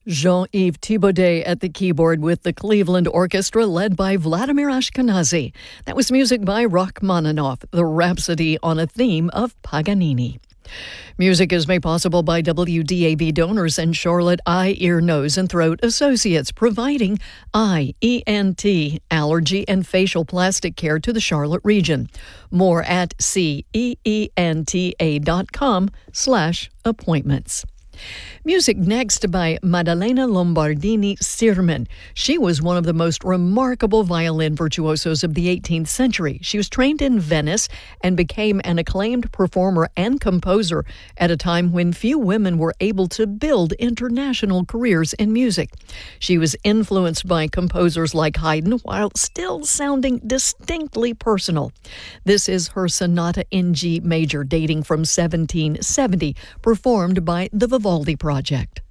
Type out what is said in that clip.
Jean-Yves Thibaudet at the keyboard with the Cleveland Orchestra led by Vladimir Ashkenazy. That was music by Rachmaninoff, the Rhapsody on a Theme of Paganini. Music is made possible by WDAV donors and Charlotte Eye, Ear, Nose, and Throat Associates, providing eye, ENT, allergy, and facial plastic care to the Charlotte region. More at ceenta.com/appointments. Music next by Maddalena Lombardini Sirman. She was one of the most remarkable violin virtuosos of the 18th century. She was trained in Venice and became an acclaimed performer and composer at a time when few women were able to build international careers in music. She was influenced by composers like Haydn while still sounding distinctly personal. This is her Sonata in G major dating from 1770, performed by the Vivaldi Project.